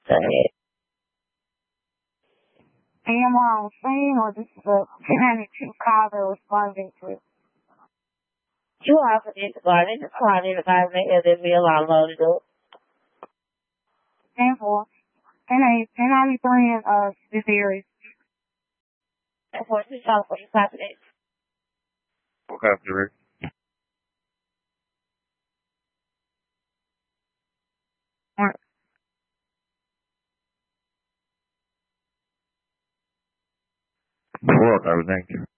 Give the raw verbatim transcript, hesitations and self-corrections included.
Go ahead. Am I on scene or this is a ninety-two call they're responding to? You also need to go out and just call in the five minutes. There'll be a lot loaded up. ten four. ten eight. ten ninety-three in uh, this area. ten four, two California, copy that. Okay, Rick. Alright. Well, I would thank you.